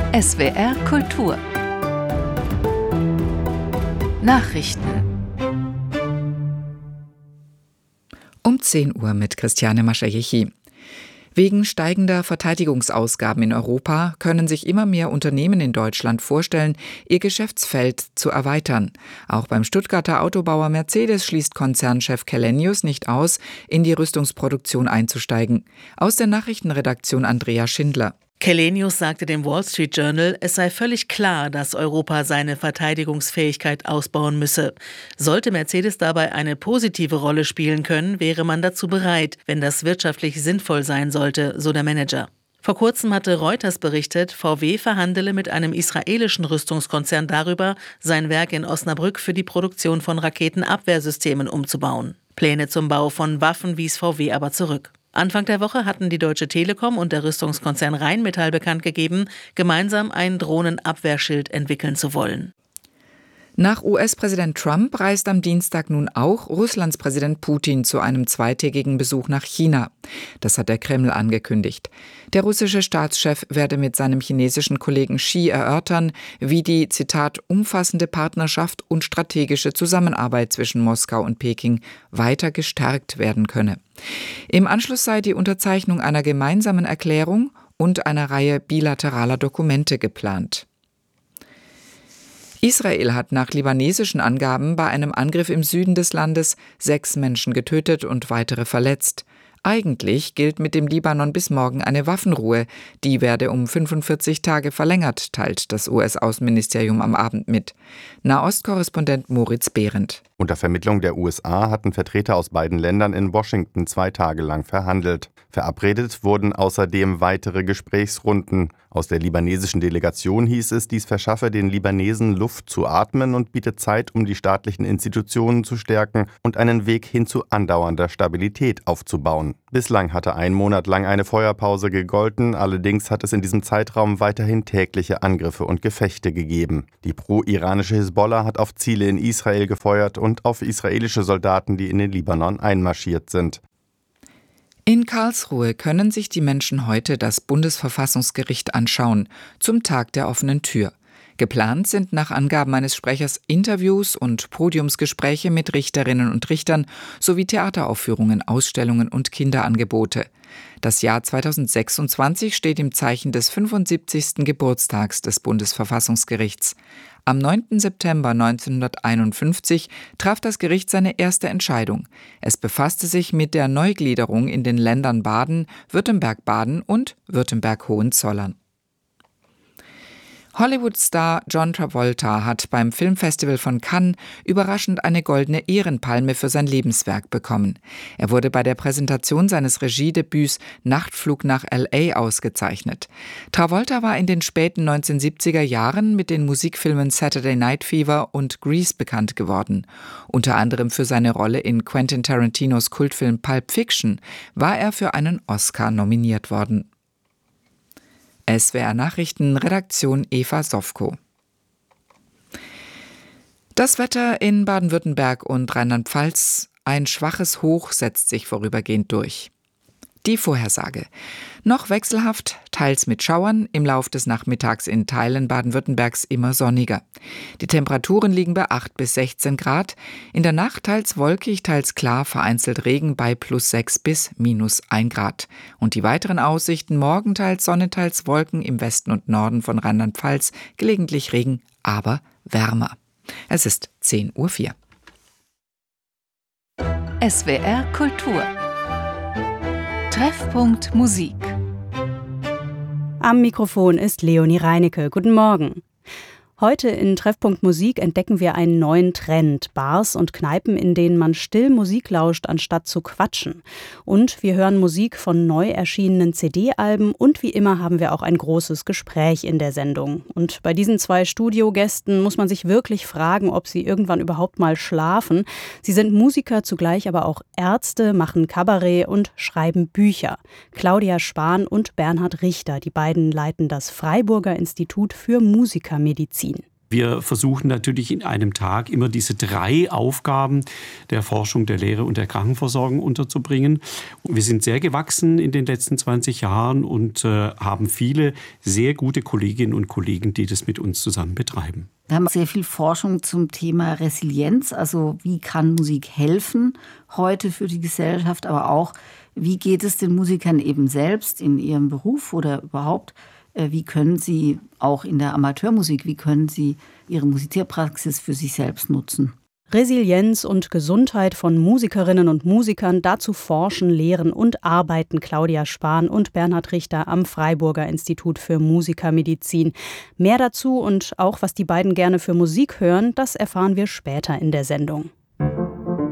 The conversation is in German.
SWR Kultur Nachrichten Um 10 Uhr mit Christiane Maschajechi. Wegen steigender Verteidigungsausgaben in Europa können sich immer mehr Unternehmen in Deutschland vorstellen, ihr Geschäftsfeld zu erweitern. Auch beim Stuttgarter Autobauer Mercedes schließt Konzernchef Källenius nicht aus, in die Rüstungsproduktion einzusteigen. Aus der Nachrichtenredaktion Andrea Schindler. Källenius sagte dem Wall Street Journal, es sei völlig klar, dass Europa seine Verteidigungsfähigkeit ausbauen müsse. Sollte Mercedes dabei eine positive Rolle spielen können, wäre man dazu bereit, wenn das wirtschaftlich sinnvoll sein sollte, so der Manager. Vor kurzem hatte Reuters berichtet, VW verhandele mit einem israelischen Rüstungskonzern darüber, sein Werk in Osnabrück für die Produktion von Raketenabwehrsystemen umzubauen. Pläne zum Bau von Waffen wies VW aber zurück. Anfang der Woche hatten die Deutsche Telekom und der Rüstungskonzern Rheinmetall bekannt gegeben, gemeinsam ein Drohnenabwehrschild entwickeln zu wollen. Nach US-Präsident Trump reist am Dienstag nun auch Russlands Präsident Putin zu einem zweitägigen Besuch nach China. Das hat der Kreml angekündigt. Der russische Staatschef werde mit seinem chinesischen Kollegen Xi erörtern, wie die, Zitat, umfassende Partnerschaft und strategische Zusammenarbeit zwischen Moskau und Peking weiter gestärkt werden könne. Im Anschluss sei die Unterzeichnung einer gemeinsamen Erklärung und einer Reihe bilateraler Dokumente geplant. Israel hat nach libanesischen Angaben bei einem Angriff im Süden des Landes 6 Menschen getötet und weitere verletzt. Eigentlich gilt mit dem Libanon bis morgen eine Waffenruhe. Die werde um 45 Tage verlängert, teilt das US-Außenministerium am Abend mit. Nahost-Korrespondent Moritz Behrendt. Unter Vermittlung der USA hatten Vertreter aus beiden Ländern in Washington 2 Tage lang verhandelt. Verabredet wurden außerdem weitere Gesprächsrunden. Aus der libanesischen Delegation hieß es, dies verschaffe den Libanesen Luft zu atmen und bietet Zeit, um die staatlichen Institutionen zu stärken und einen Weg hin zu andauernder Stabilität aufzubauen. Bislang hatte 1 Monat lang eine Feuerpause gegolten, allerdings hat es in diesem Zeitraum weiterhin tägliche Angriffe und Gefechte gegeben. Die pro-iranische Hisbollah hat auf Ziele in Israel gefeuert und auf israelische Soldaten, die in den Libanon einmarschiert sind. In Karlsruhe können sich die Menschen heute das Bundesverfassungsgericht anschauen, zum Tag der offenen Tür. Geplant sind nach Angaben eines Sprechers Interviews und Podiumsgespräche mit Richterinnen und Richtern sowie Theateraufführungen, Ausstellungen und Kinderangebote. Das Jahr 2026 steht im Zeichen des 75. Geburtstags des Bundesverfassungsgerichts. Am 9. September 1951 traf das Gericht seine erste Entscheidung. Es befasste sich mit der Neugliederung in den Ländern Baden, Württemberg-Baden und Württemberg-Hohenzollern. Hollywood-Star John Travolta hat beim Filmfestival von Cannes überraschend eine goldene Ehrenpalme für sein Lebenswerk bekommen. Er wurde bei der Präsentation seines Regiedebüts Nachtflug nach L.A. ausgezeichnet. Travolta war in den späten 1970er Jahren mit den Musikfilmen Saturday Night Fever und Grease bekannt geworden. Unter anderem für seine Rolle in Quentin Tarantinos Kultfilm Pulp Fiction war er für einen Oscar nominiert worden. SWR Nachrichten, Redaktion Eva Sofko. Das Wetter in Baden-Württemberg und Rheinland-Pfalz: ein schwaches Hoch setzt sich vorübergehend durch. Die Vorhersage: noch wechselhaft, teils mit Schauern, im Lauf des Nachmittags in Teilen Baden-Württembergs immer sonniger. Die Temperaturen liegen bei 8 bis 16 Grad, in der Nacht teils wolkig, teils klar, vereinzelt Regen bei +6 bis -1 Grad. Und die weiteren Aussichten: morgen teils Sonne, teils Wolken, im Westen und Norden von Rheinland-Pfalz gelegentlich Regen, aber wärmer. Es ist 10:04 Uhr. SWR Kultur Treffpunkt Musik. Am Mikrofon ist Leonie Reinecke. Guten Morgen. Heute in Treffpunkt Musik entdecken wir einen neuen Trend. Bars und Kneipen, in denen man still Musik lauscht, anstatt zu quatschen. Und wir hören Musik von neu erschienenen CD-Alben und wie immer haben wir auch ein großes Gespräch in der Sendung. Und bei diesen 2 Studiogästen muss man sich wirklich fragen, ob sie irgendwann überhaupt mal schlafen. Sie sind Musiker, zugleich aber auch Ärzte, machen Kabarett und schreiben Bücher. Claudia Spahn und Bernhard Richter, die beiden leiten das Freiburger Institut für Musikermedizin. Wir versuchen natürlich in einem Tag immer diese 3 Aufgaben der Forschung, der Lehre und der Krankenversorgung unterzubringen. Wir sind sehr gewachsen in den letzten 20 Jahren und haben viele sehr gute Kolleginnen und Kollegen, die das mit uns zusammen betreiben. Wir haben sehr viel Forschung zum Thema Resilienz, also wie kann Musik helfen heute für die Gesellschaft, aber auch, wie geht es den Musikern eben selbst in ihrem Beruf oder überhaupt, wie können sie auch in der Amateurmusik, wie können sie ihre Musizierpraxis für sich selbst nutzen? Resilienz und Gesundheit von Musikerinnen und Musikern, dazu forschen, lehren und arbeiten Claudia Spahn und Bernhard Richter am Freiburger Institut für Musikermedizin. Mehr dazu und auch, was die beiden gerne für Musik hören, das erfahren wir später in der Sendung.